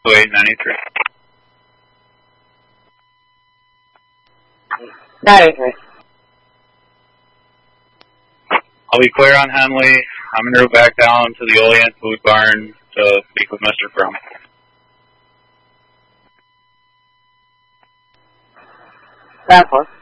2893. 93. I'll be clear on Henley. I'm en route back down to the Olean Food Barn to speak with Mr. Crum. That's one.